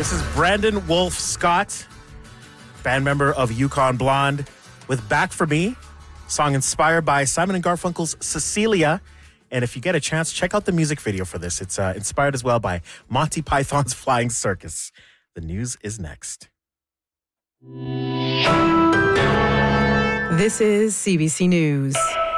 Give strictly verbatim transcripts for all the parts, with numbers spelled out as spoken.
This is Brandon Wolf Scott, band member of Yukon Blonde, with Back for Me, song inspired by Simon and Garfunkel's Cecilia. And if you get a chance, check out the music video for this. It's uh, inspired as well by Monty Python's Flying Circus. The news is next. This is C B C News.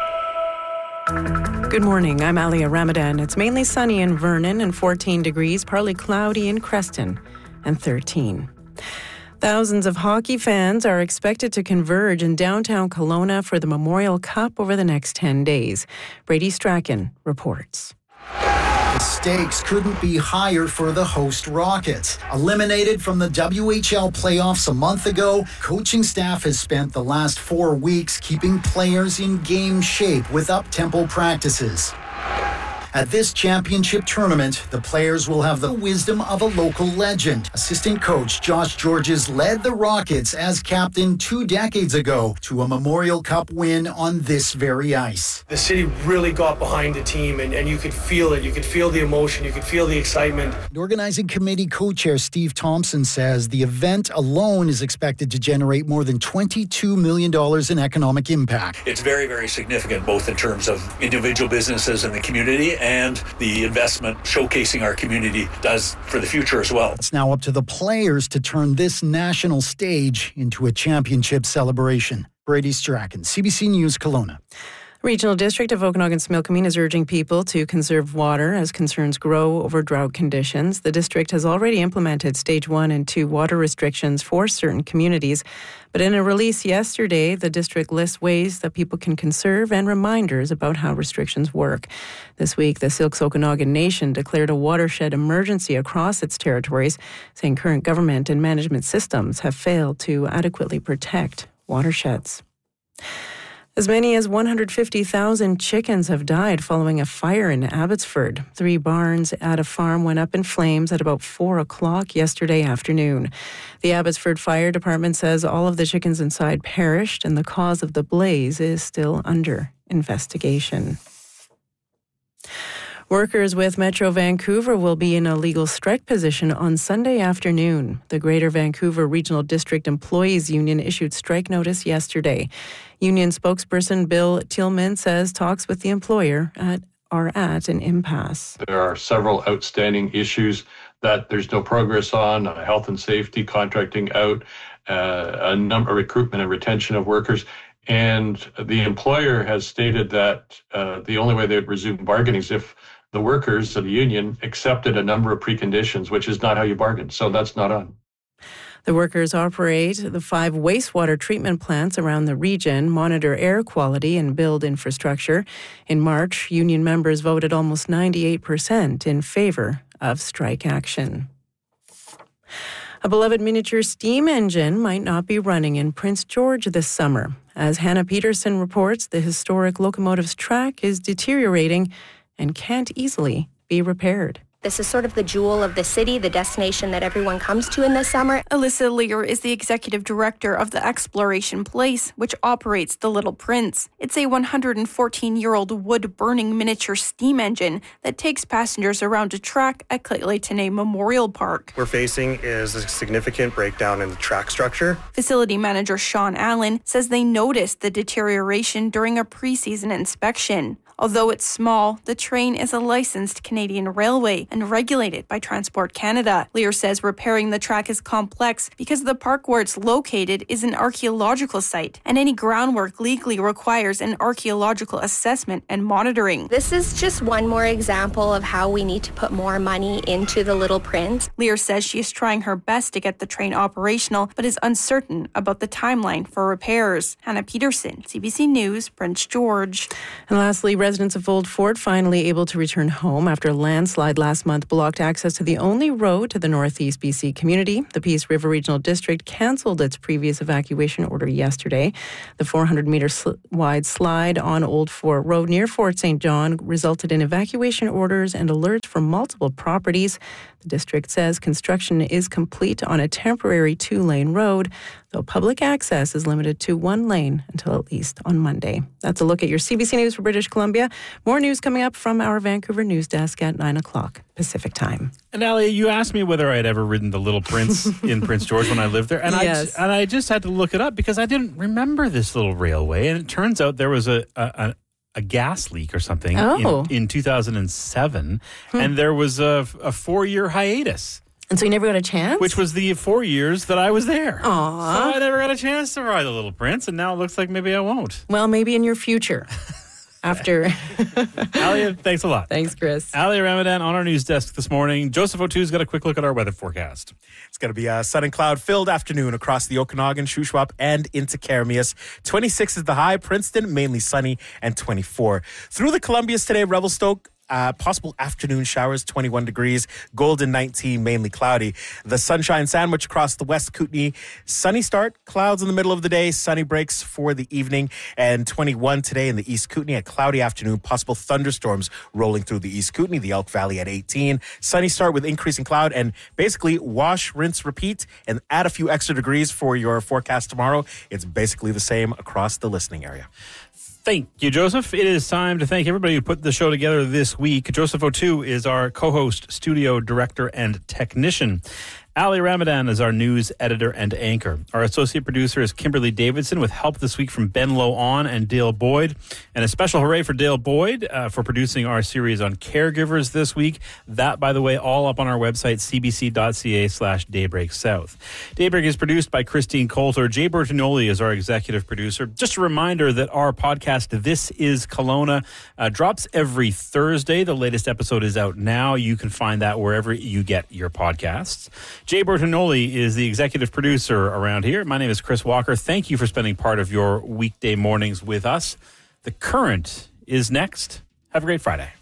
Good morning, I'm Alia Ramadan. It's mainly sunny in Vernon and fourteen degrees, partly cloudy in Creston and thirteen. Thousands of hockey fans are expected to converge in downtown Kelowna for the Memorial Cup over the next ten days. Brady Strachan reports. The stakes couldn't be higher for the host Rockets. Eliminated from the W H L playoffs a month ago, coaching staff has spent the last four weeks keeping players in game shape with up-tempo practices. At this championship tournament, the players will have the wisdom of a local legend. Assistant coach Josh Georges led the Rockets as captain two decades ago to a Memorial Cup win on this very ice. The city really got behind the team, and, and you could feel it. You could feel the emotion. You could feel the excitement. The organizing committee co-chair Steve Thompson says the event alone is expected to generate more than twenty-two million dollars in economic impact. It's very, very significant, both in terms of individual businesses and the community, and the investment showcasing our community does for the future as well. It's now up to the players to turn this national stage into a championship celebration. Brady Strachan, C B C News, Kelowna. Regional District of Okanagan-Smilkameen is urging people to conserve water as concerns grow over drought conditions. The district has already implemented stage one and two water restrictions for certain communities. But in a release yesterday, the district lists ways that people can conserve and reminders about how restrictions work. This week, the Silks Okanagan Nation declared a watershed emergency across its territories, saying current government and management systems have failed to adequately protect watersheds. As many as one hundred fifty thousand chickens have died following a fire in Abbotsford. Three barns at a farm went up in flames at about four o'clock yesterday afternoon. The Abbotsford Fire Department says all of the chickens inside perished and the cause of the blaze is still under investigation. Workers with Metro Vancouver will be in a legal strike position on Sunday afternoon. The Greater Vancouver Regional District Employees Union issued strike notice yesterday. Union spokesperson Bill Tillman says talks with the employer at, are at an impasse. There are several outstanding issues that there's no progress on, uh, health and safety, contracting out, uh, a number recruitment and retention of workers. And the employer has stated that uh, the only way they would resume bargaining is if the workers of the union accepted a number of preconditions, which is not how you bargain. So that's not on. The workers operate the five wastewater treatment plants around the region, monitor air quality, and build infrastructure. In March, union members voted almost ninety-eight percent in favor of strike action. A beloved miniature steam engine might not be running in Prince George this summer. As Hannah Peterson reports, the historic locomotive's track is deteriorating and can't easily be repaired. This is sort of the jewel of the city, the destination that everyone comes to in the summer. Alyssa Lear is the executive director of the Exploration Place, which operates the Little Prince. It's a one hundred fourteen-year-old wood-burning miniature steam engine that takes passengers around a track at Clayton Memorial Park. We're facing is a significant breakdown in the track structure. Facility manager Sean Allen says they noticed the deterioration during a pre-season inspection. Although it's small, the train is a licensed Canadian railway and regulated by Transport Canada. Lear says repairing the track is complex because the park where it's located is an archaeological site, and any groundwork legally requires an archaeological assessment and monitoring. This is just one more example of how we need to put more money into the Little Prince. Lear says she is trying her best to get the train operational, but is uncertain about the timeline for repairs. Hannah Peterson, C B C News, Prince George. And lastly, residents of Old Fort finally able to return home after a landslide last month blocked access to the only road to the Northeast B C community. The Peace River Regional District cancelled its previous evacuation order yesterday. The four hundred metre sl- wide slide on Old Fort Road near Fort Saint John resulted in evacuation orders and alerts from multiple properties. The district says construction is complete on a temporary two-lane road, though public access is limited to one lane until at least on Monday. That's a look at your C B C News for British Columbia. area. More news coming up from our Vancouver news desk at nine o'clock Pacific time. And Ali, you asked me whether I'd ever ridden the Little Prince in Prince George when I lived there. And, yes. I, and I just had to look it up because I didn't remember this little railway. And it turns out there was a... a, a a gas leak or something oh. in, in two thousand seven, hmm. and there was a, a four-year hiatus. And so you never got a chance? Which was the four years that I was there. Aww. So I never got a chance to ride the Little Prince, and now it looks like maybe I won't. Well, maybe in your future. After. Ali, thanks a lot. Thanks, Chris. Ali Ramadan on our news desk this morning. Joseph O'Too's got a quick look at our weather forecast. It's going to be a sun and cloud-filled afternoon across the Okanagan, Shuswap, and into Karamias. twenty-six is the high. Princeton, mainly sunny, and twenty-four. Through the Columbias today, Revelstoke, Uh, possible afternoon showers, twenty-one degrees. Golden, nineteen, mainly cloudy. The sunshine sandwich across the West Kootenay. Sunny start, clouds in the middle of the day, sunny breaks for the evening. And twenty-one today in the East Kootenay. A cloudy afternoon, possible thunderstorms rolling through the East Kootenay, the Elk Valley at eighteen. Sunny start with increasing cloud and basically wash, rinse, repeat, and add a few extra degrees for your forecast tomorrow. It's basically the same across the listening area. Thank you, Joseph. It is time to thank everybody who put the show together this week. Joseph O'Too is our co-host, studio director, and technician. Ali Ramadan is our news editor and anchor. Our associate producer is Kimberly Davidson, with help this week from Ben Low-On and Dale Boyd. And a special hooray for Dale Boyd uh, for producing our series on caregivers this week. That, by the way, all up on our website, cbc.ca slash Daybreak South. Daybreak is produced by Christine Coulter. Jay Bertinoli is our executive producer. Just a reminder that our podcast, This is Kelowna, uh, drops every Thursday. The latest episode is out now. You can find that wherever you get your podcasts. Jay Bertinoli is the executive producer around here. My name is Chris Walker. Thank you for spending part of your weekday mornings with us. The Current is next. Have a great Friday.